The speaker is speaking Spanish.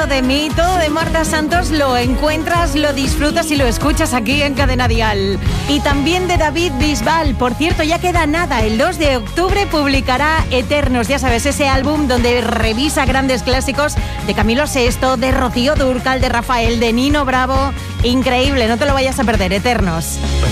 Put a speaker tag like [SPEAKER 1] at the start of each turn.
[SPEAKER 1] todo de mí, todo de Marta Santos lo encuentras, lo disfrutas y lo escuchas aquí en Cadena Dial. Y también de David Bisbal. Por cierto, ya queda nada. El 2 de octubre publicará Eternos. Ya sabes, ese álbum donde revisa grandes clásicos de Camilo Sesto, de Rocío Dúrcal, de Rafael, de Nino Bravo. Increíble, no te lo vayas a perder. Eternos.